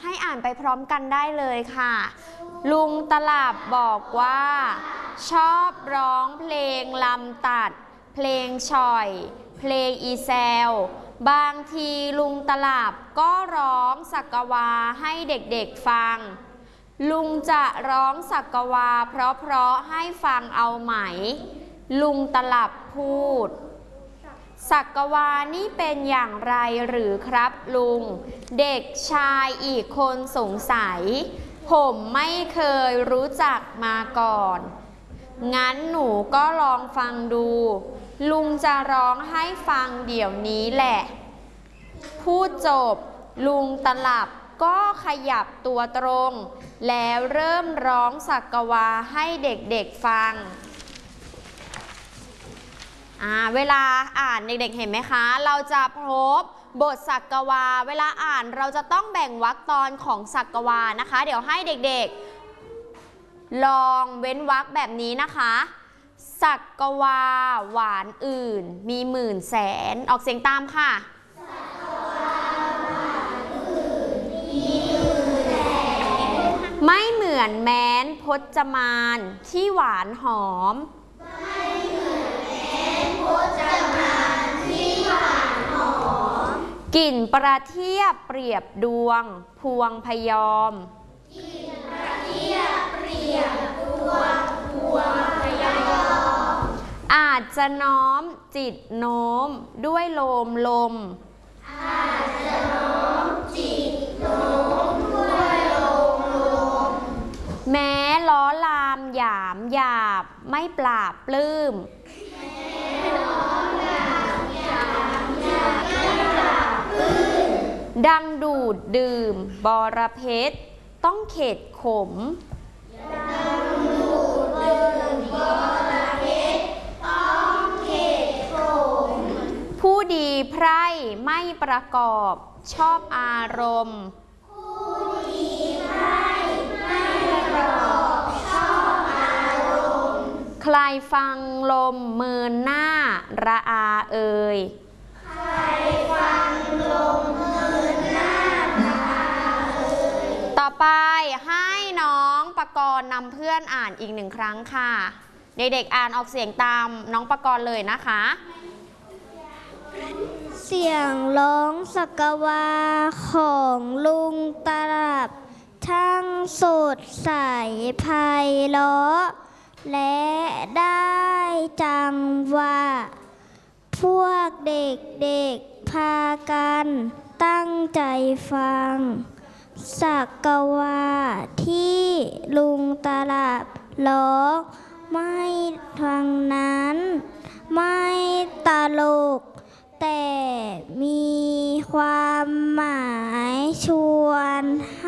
ให้อ่านไปพร้อมกันได้เลยค่ะลุงตลับบอกว่าชอบร้องเพลงลำตัดเพลงฉ่อยเพลงอีแซวบางทีลุงตลับก็ร้องสักกวาให้เด็กๆฟังลุงจะร้องสักกวาเพราะๆให้ฟังเอาไหมลุงตลับพูดสักกวานี่เป็นอย่างไรหรือครับลุงเด็กชายอีกคนสงสัยผมไม่เคยรู้จักมาก่อนงั้นหนูก็ลองฟังดูลุงจะร้องให้ฟังเดี๋ยวนี้แหละพูดจบลุงตลับก็ขยับตัวตรงแล้วเริ่มร้องสักกวาให้เด็กๆฟังเวลาอ่านเด็กๆเห็นไหมคะเราจะพบบทสักกวาเวลาอ่านเราจะต้องแบ่งวรรคตอนของสักกวานะคะเดี๋ยวให้เด็กๆลองเว้นวรรคแบบนี้นะคะสักกวาหวานอื่นมีหมื่นแสนออกเสียงตามค่ะไม่เหมือนแม้นพจมานที่หวานหอมกลิ่นประเทียบเปรียบดวงพวงพยอมอาจจะน้อมจิตโน้มด้วยลมแม้ล้อลามหยามหยาบไม่ปราบปลื้มดังดูดดื่มบรเพชรต้องเข็ดขมผู้ดีไพร่ไม่ประกอบชอบอารมณ์ใครฟังลมเมินหน้าระอาเอ่ยต่อไปให้น้องปกรณ์นำเพื่อนอ่านอีกหนึ่งครั้งค่ะเด็กๆอ่านออกเสียงตามน้องปกรณ์เลยนะคะเสียงร้องสักกวาของลุงตลับทั้งสดใสไพเราะและได้จังหวะพวกเด็กๆพากันตั้งใจฟังสักกวาที่ลุงตลับร้องไม่ทั้งนั้นไม่ตลกแต่มีความหมายชวน